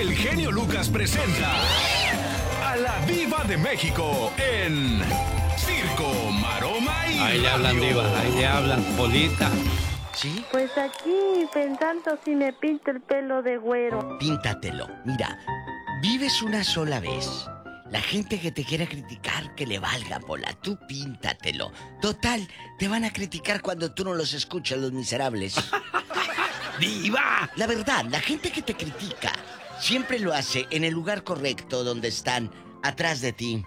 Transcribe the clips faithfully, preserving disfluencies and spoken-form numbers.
el genio Lucas presenta a la Diva de México en Circo, Maroma y Ahí le hablan, Radio. Diva, ahí le hablan, Polita. ¿Sí? Pues aquí pensando si me pinto el pelo de güero. Píntatelo. Mira, vives una sola vez. La gente que te quiera criticar, que le valga, Pola. Tú píntatelo. Total, te van a criticar cuando tú no los escuchas, los miserables. ¡Diva! La verdad, la gente que te critica siempre lo hace en el lugar correcto, donde están atrás de ti.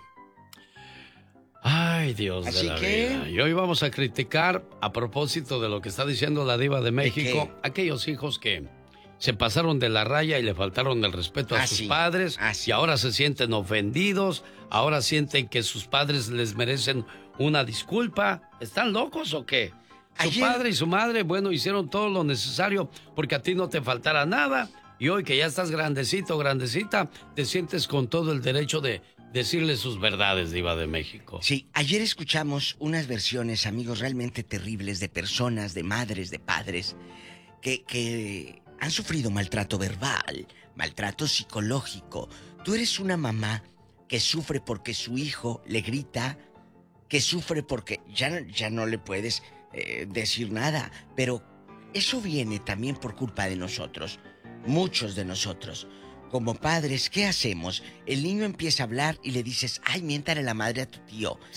Ay, Dios Así de la que... vida. Y hoy vamos a criticar, a propósito de lo que está diciendo la Diva de México, qué? aquellos hijos que se pasaron de la raya y le faltaron el respeto a Ah, sus sí. padres Ah, sí. y ahora se sienten ofendidos, ahora sienten que sus padres les merecen una disculpa. ¿Están locos o qué? Su Ayer- padre y su madre, bueno, hicieron todo lo necesario porque a ti no te faltara nada. Y hoy que ya estás grandecito, grandecita, te sientes con todo el derecho de decirle sus verdades, Diva de México. Sí, ayer escuchamos unas versiones, amigos, realmente terribles de personas, de madres, de padres, que, que han sufrido maltrato verbal, maltrato psicológico. Tú eres una mamá que sufre porque su hijo le grita, que sufre porque ya, no- ya no le puedes eh, decir nada, pero eso viene también por culpa de nosotros, muchos de nosotros. Como padres, ¿qué hacemos? El niño empieza a hablar y le dices, ay, miéntale la madre a tu tío.